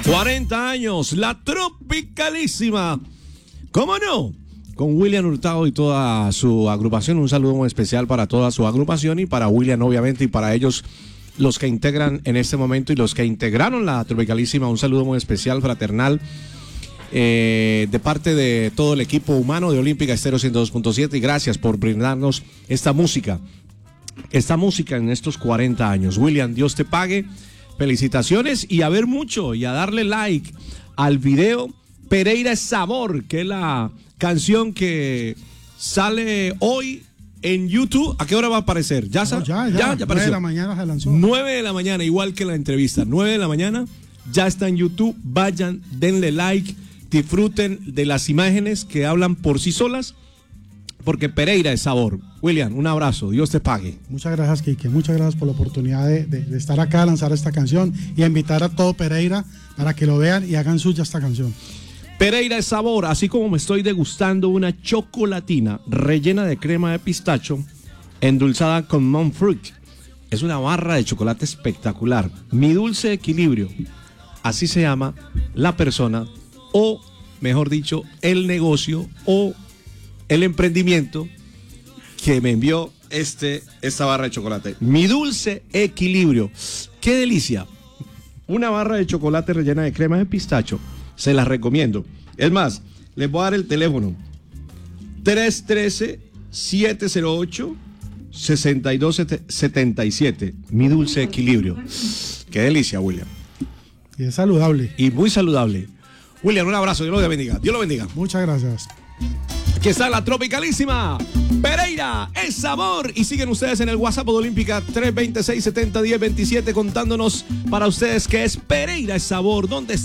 40 años, la Tropicalísima. ¿Cómo no? Con William Hurtado y toda su agrupación. Un saludo muy especial para toda su agrupación y para William, obviamente, y para ellos, los que integran en este momento y los que integraron la Tropicalísima. Un saludo muy especial, fraternal, de parte de todo el equipo humano de Olímpica Estéreo 102.7. Y gracias por brindarnos esta música en estos 40 años. William, Dios te pague. Felicitaciones y a ver mucho y a darle like al video Pereira es Sabor, que es la canción que sale hoy en YouTube. ¿A qué hora va a aparecer? ¿Ya apareció? 9 de la mañana se lanzó. 9 de la mañana, igual que la entrevista. 9 de la mañana, ya está en YouTube. Vayan, denle like, disfruten de las imágenes que hablan por sí solas, porque Pereira es Sabor. William, un abrazo, Dios te pague. Muchas gracias, Quique, muchas gracias por la oportunidad de estar acá, a lanzar esta canción y a invitar a todo Pereira para que lo vean y hagan suya esta canción. Pereira es Sabor, así como me estoy degustando una chocolatina rellena de crema de pistacho, endulzada con monk fruit. Es una barra de chocolate espectacular. Mi dulce equilibrio, así se llama la persona, o mejor dicho, el negocio o el emprendimiento que me envió esta barra de chocolate. Mi dulce equilibrio. ¡Qué delicia! Una barra de chocolate rellena de crema de pistacho. Se las recomiendo. Es más, les voy a dar el teléfono. 313-708-6277. Mi dulce equilibrio. ¡Qué delicia, William! Y es saludable. Y muy saludable. William, un abrazo. Dios lo bendiga. Dios lo bendiga. Muchas gracias. Aquí está la Tropicalísima. Pereira es Sabor. Y siguen ustedes en el WhatsApp de Olímpica 326-70-1027 contándonos para ustedes que es Pereira es Sabor. ¿Dónde está?